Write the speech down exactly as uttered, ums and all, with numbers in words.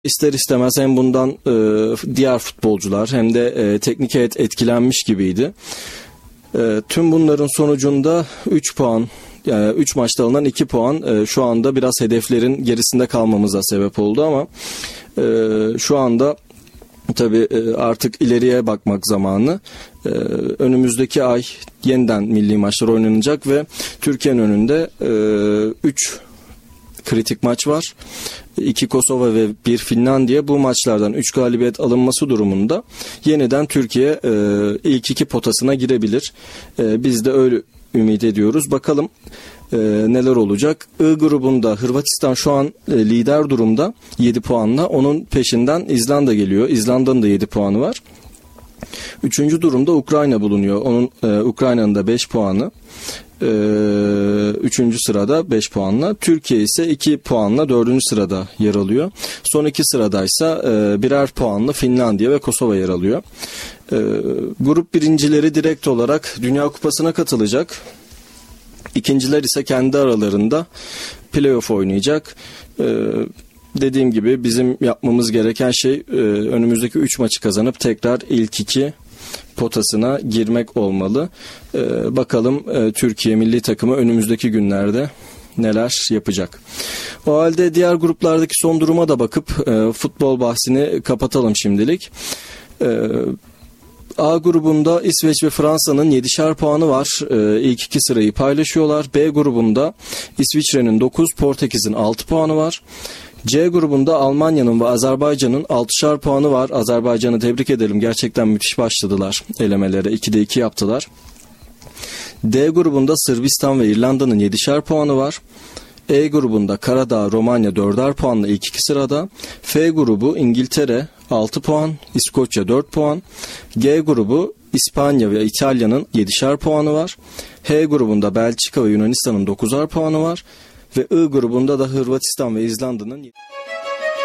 İster istemez hem bundan e, diğer futbolcular hem de e, teknik heyet etkilenmiş gibiydi. E, tüm bunların sonucunda üç puan, yani üç maçta alınan iki puan e, şu anda biraz hedeflerin gerisinde kalmamıza sebep oldu ama e, şu anda tabii e, artık ileriye bakmak zamanı. E, önümüzdeki ay yeniden milli maçlar oynanacak ve Türkiye'nin önünde üç kritik maç var. iki Kosova ve bir Finlandiya. Bu maçlardan üç galibiyet alınması durumunda yeniden Türkiye e, ilk iki potasına girebilir. E, biz de öyle ümit ediyoruz. Bakalım e, neler olacak. I grubunda Hırvatistan şu an e, lider durumda yedi puanla. Onun peşinden İzlanda geliyor. İzlanda'nın da yedi puanı var. Üçüncü durumda Ukrayna bulunuyor. Onun e, Ukrayna'nın da beş puanı. E, üçüncü sırada beş puanla. Türkiye ise iki puanla dördüncü sırada yer alıyor. Son iki sıradaysa e, birer puanla Finlandiya ve Kosova yer alıyor. E, grup birincileri direkt olarak Dünya Kupası'na katılacak. İkinciler ise kendi aralarında playoff oynayacak. E, dediğim gibi bizim yapmamız gereken şey e, önümüzdeki üç maçı kazanıp tekrar ilk iki potasına girmek olmalı. Ee, bakalım e, Türkiye milli takımı önümüzdeki günlerde neler yapacak. O halde diğer gruplardaki son duruma da bakıp e, futbol bahsini kapatalım şimdilik. E, A grubunda İsveç ve Fransa'nın yedişer puanı var. E, ilk iki sırayı paylaşıyorlar. B grubunda İsviçre'nin dokuz, Portekiz'in altı puanı var. C grubunda Almanya'nın ve Azerbaycan'ın altışar puanı var. Azerbaycan'ı tebrik edelim. Gerçekten müthiş başladılar elemelere. ikide iki yaptılar. D grubunda Sırbistan ve İrlanda'nın yedişer puanı var. E grubunda Karadağ, Romanya dörder puanla ilk iki sırada. F grubu İngiltere altı puan, İskoçya dört puan. G grubu İspanya ve İtalya'nın yedişer puanı var. H grubunda Belçika ve Yunanistan'ın dokuzar puanı var. Ve I grubunda da Hırvatistan ve İzlanda'nın